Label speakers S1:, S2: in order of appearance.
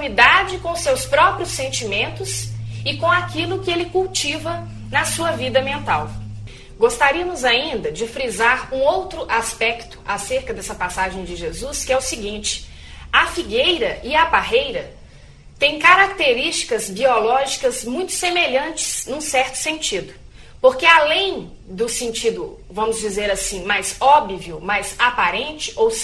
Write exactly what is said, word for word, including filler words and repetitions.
S1: conformidade com seus próprios sentimentos e com aquilo que ele cultiva na sua vida mental. Gostaríamos ainda de frisar um outro aspecto acerca dessa passagem de Jesus, que é o seguinte: a figueira e a parreira têm características biológicas muito semelhantes num certo sentido. Porque além do sentido, vamos dizer assim, mais óbvio, mais aparente, ou